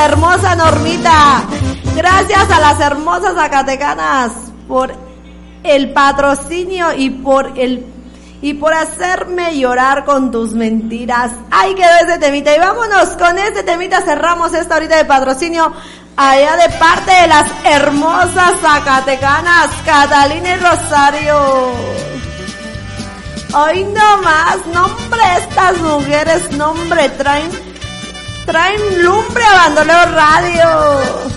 hermosa Normita. Gracias a las hermosas zacatecanas por el patrocinio y por hacerme llorar con tus mentiras. Ay, quedó ese temita. Y vámonos con este temita, cerramos esta horita de patrocinio allá de parte de las hermosas zacatecanas, Catalina y Rosario. Hoy no más, nombre, estas mujeres, nombre, traen lumbre a Bandoleo Radio.